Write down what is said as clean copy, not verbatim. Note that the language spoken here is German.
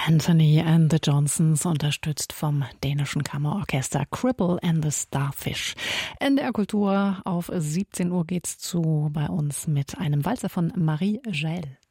Anthony and the Johnsons, unterstützt vom dänischen Kammerorchester Cripple and the Starfish. NDR Kultur auf 17 Uhr geht's zu bei uns mit einem Walzer von Marie Jael.